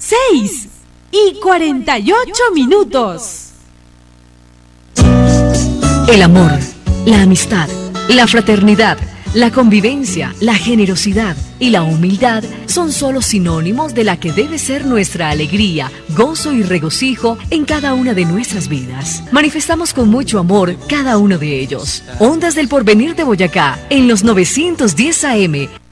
6:48. El amor, la amistad, la fraternidad, la convivencia, la generosidad y la humildad son solo sinónimos de la que debe ser nuestra alegría, gozo y regocijo en cada una de nuestras vidas. Manifestamos con mucho amor cada uno de ellos. Ondas del Porvenir de Boyacá, en los 910 AM.